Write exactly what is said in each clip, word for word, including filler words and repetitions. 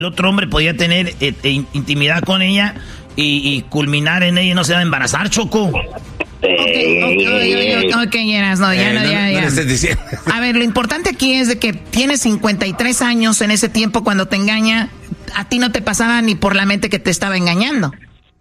El otro hombre podía tener eh, eh, intimidad con ella y, y culminar en ella y no se va a embarazar, Choco. Ok, ok, ok, ok, Eras, no, ya, eh, no, ya, ya. No, no a ver, lo importante aquí es de que tienes cincuenta y tres años en ese tiempo cuando te engaña. A ti no te pasaba ni por la mente que te estaba engañando.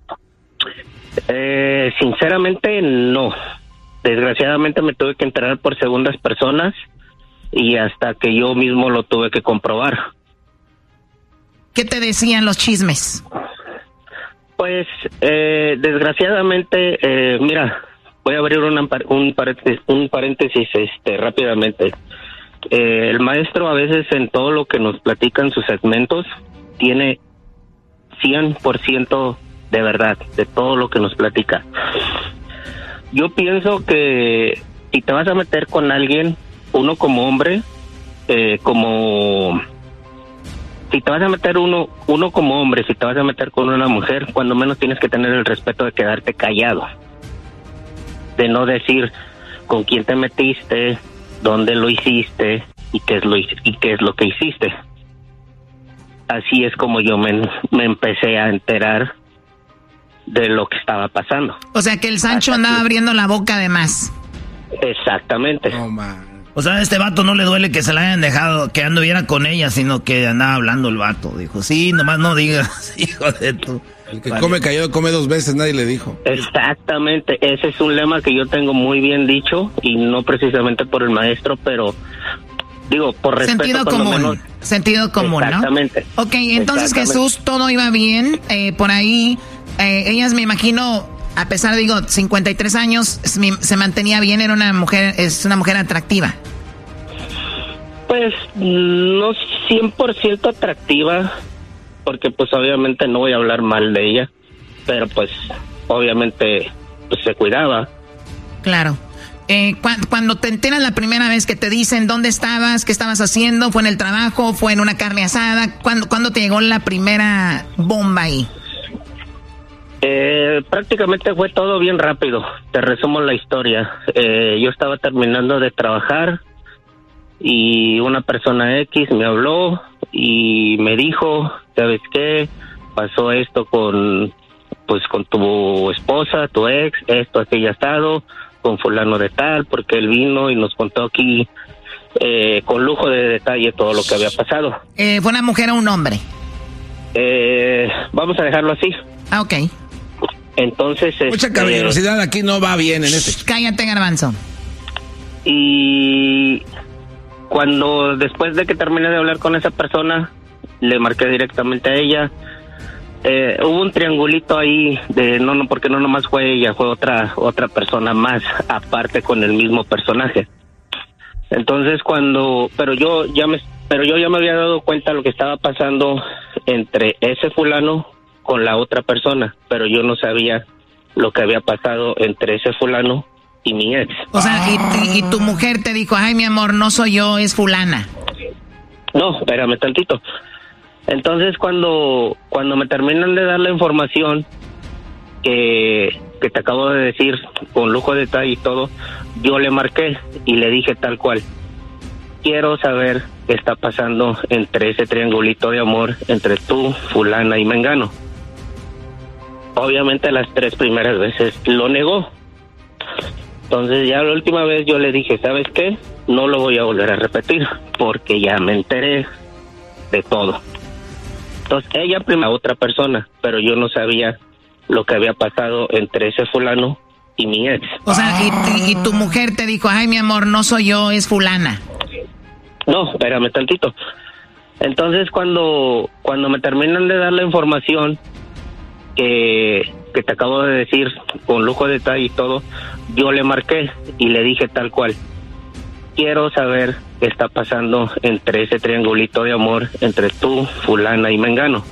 Eh, sinceramente, no. Desgraciadamente me tuve que enterar por segundas personas y hasta que yo mismo lo tuve que comprobar. ¿Qué te decían los chismes? Pues, eh, desgraciadamente, eh, mira, voy a abrir una, un paréntesis, un paréntesis este, rápidamente. Eh, el maestro a veces en todo lo que nos platica en sus segmentos tiene cien por ciento de verdad, de todo lo que nos platica. Yo pienso que si te vas a meter con alguien, uno como hombre, eh, como... Si te vas a meter uno, uno como hombre, si te vas a meter con una mujer, cuando menos tienes que tener el respeto de quedarte callado. De no decir con quién te metiste, dónde lo hiciste y qué es lo, y qué es lo que hiciste. Así es como yo me, me empecé a enterar de lo que estaba pasando. O sea que el Sancho Hasta andaba que... abriendo la boca de más. Exactamente. Oh, man. O sea, a este vato no le duele que se la hayan dejado, que anduviera con ella, sino que andaba hablando el vato. Dijo, sí, nomás no digas, hijo de tu... El que vale. Come cayó, come dos veces, nadie le dijo. Exactamente, ese es un lema que yo tengo muy bien dicho, y no precisamente por el maestro, pero digo, por respeto. Sentido común, menos. Sentido común, Exactamente. ¿no? Ok, entonces Exactamente. Jesús, todo iba bien, eh, por ahí, eh, ellas me imagino... A pesar, digo, cincuenta y tres años, se mantenía bien, era una mujer, es una mujer atractiva. Pues no cien por ciento atractiva, porque pues obviamente no voy a hablar mal de ella, pero pues obviamente pues se cuidaba. Claro. Eh, cu- cuando te enteras la primera vez que te dicen dónde estabas, qué estabas haciendo, fue en el trabajo, fue en una carne asada, ¿cuándo, ¿cuándo te llegó la primera bomba ahí? Eh, prácticamente fue todo bien rápido. Te resumo la historia. Eh, yo estaba terminando de trabajar y una persona X me habló y me dijo, ¿sabes qué? Pasó esto con, pues, con tu esposa, tu ex, esto, aquello asado, con fulano de tal, porque él vino y nos contó aquí eh, con lujo de detalle todo lo que había pasado. Eh, ¿Fue una mujer o un hombre? Eh, vamos a dejarlo así. Ah, ok. Entonces, mucha este, caballerosidad aquí no va bien en este. Cállate, Garbanzo. Y cuando después de que terminé de hablar con esa persona, le marqué directamente a ella. Eh, hubo un triangulito ahí de no, no, porque no nomás fue ella, fue otra otra persona más aparte con el mismo personaje. Entonces cuando, pero yo ya me, pero yo ya me había dado cuenta de lo que estaba pasando entre ese fulano con la otra persona, pero yo no sabía lo que había pasado entre ese fulano y mi ex. O sea, y, y tu mujer te dijo, ay, mi amor, no soy yo, es fulana. No, espérame tantito. Entonces, cuando cuando me terminan de dar la información que, que te acabo de decir, con lujo de detalle y todo, yo le marqué y le dije tal cual, quiero saber qué está pasando entre ese triangulito de amor entre tú, fulana y mengano. Obviamente las tres primeras veces lo negó. Entonces ya la última vez yo le dije, ¿sabes qué? No lo voy a volver a repetir porque ya me enteré de todo. Entonces ella primero a otra persona, pero yo no sabía lo que había pasado entre ese fulano y mi ex. O sea, y, y tu mujer te dijo, ay, mi amor, no soy yo, es fulana. No, espérame tantito. Entonces cuando cuando me terminan de dar la información que, que te acabo de decir con lujo de detalle y todo, yo le marqué y le dije tal cual, quiero saber qué está pasando entre ese triangulito de amor entre tú, fulana y mengano.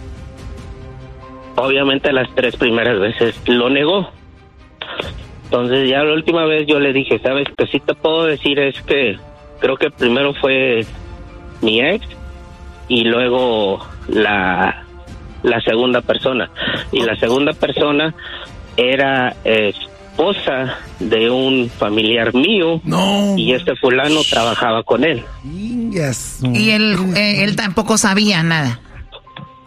Obviamente las tres primeras veces lo negó. Entonces ya la última vez yo le dije, sabes, que sí te puedo decir es que creo que primero fue mi ex y luego la la segunda persona, y la segunda persona era eh, esposa de un familiar mío. No. Y este fulano trabajaba con él. Yes. Y él, eh, él tampoco sabía nada.